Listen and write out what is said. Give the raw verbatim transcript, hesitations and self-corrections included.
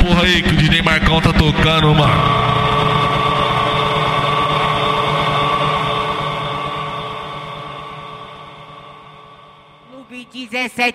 porra aí que o D J Marcão tá tocando, mano. dezessete